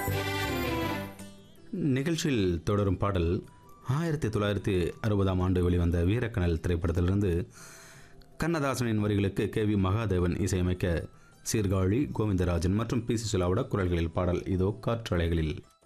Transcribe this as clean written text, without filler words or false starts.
நிகழ்ச்சியில் தொடரும் பாடல் 1960ஆம் ஆண்டு வெளிவந்த வீரக்கனல் திரைப்படத்திலிருந்து கண்ணதாசனின் வரிகளுக்கு KV மகாதேவன் இசையமைக்க சீர்காழி கோவிந்தராஜன் மற்றும் P. சுசிலாவோட குரல்களில் பாடல் இதோ காற்றலைகளில்.